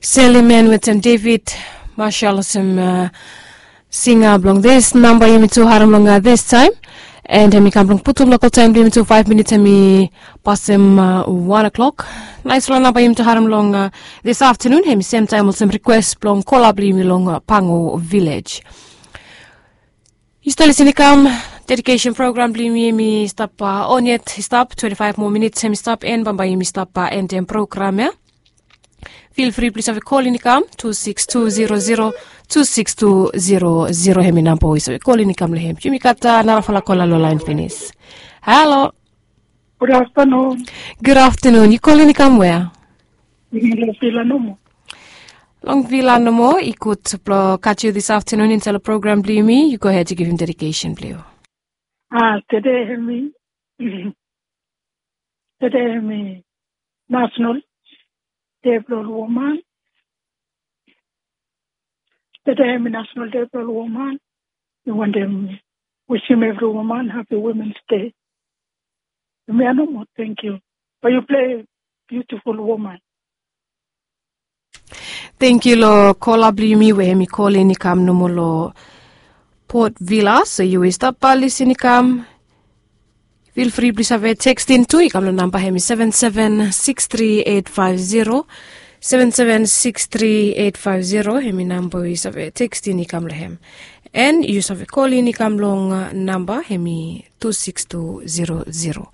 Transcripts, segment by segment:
Sally Man with David Marshall some singer along this number you to haram long this time and me come putum local time limit to 5 minutes me past 1 o'clock. Nice one number to haram long this afternoon him same time with some request long collab me long Pango village. You still listening come dedication program me stop on yet stop 25 more minutes me stop and bamba me stop and then program yeah. Feel free, please have a call in come 26200 26200 hemi number is call in come lehem. Jimmy kata narafala call line finish. Hello. Good afternoon. Good afternoon. You call in come where? Long Villa no more. He could catch you this afternoon in the program, me. You go ahead to give him dedication, please. Today me national April woman. Today I'm a National April woman. We want them wishing every woman happy Women's Day. Me no more, thank you. But you play beautiful woman. Thank you, lo. Call me where me call in come no more lo Port Villa. So you will stop by listening come. Feel free, please have a text in too. You come the number here 7763850. 7763850. Hemi number is have a text in come him. And you have a call in come long number hemi 26200.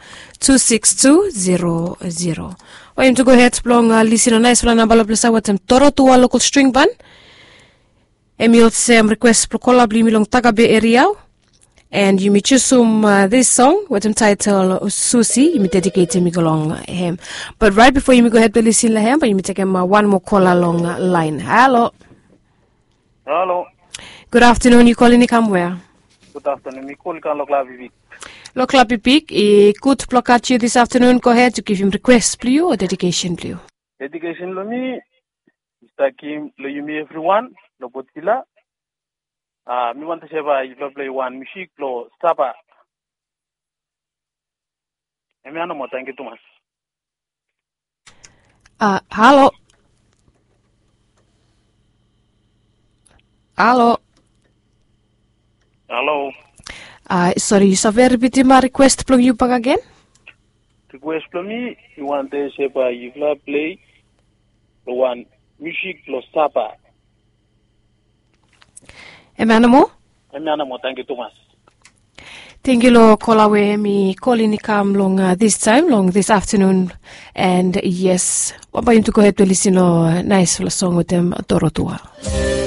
26200. I am to go ahead long listen on nice number of the what Toro to a local string band. Emil Sam request probably long Tagabe area. And you may choose this song, what I'm titled Susie, you may dedicate me along him. But right before you may go ahead to listen to him, but you may take him one more call along line. Hello. Hello. Good afternoon, you calling come where? Good afternoon, me call kan Lokla Vivik. Lokla Vivik, could block at you this afternoon, go ahead to give him request, please, or dedication, please. Dedication lo me, Mr. lo you me everyone, lo botila. Me want to say you play one music lo stapa. Me ano mo thank you too much. Hello. Hello. Hello. Sorry, you have repeated my request plug you back again? Request lo me, you want to say you play lo one music lo stapa. Emanamo? Emanamo, thank you too much. Thank you, lo call away me calling come long this time, long this afternoon. And yes, what about you to go ahead to listen to nice song with them, Dorotua.